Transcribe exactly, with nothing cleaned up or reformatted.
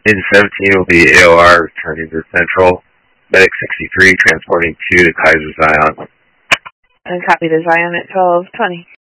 In seventeen will be A O R returning to Central. Medic sixty-three transporting two to Kaiser Zion. And copy the Zion at twelve twenty.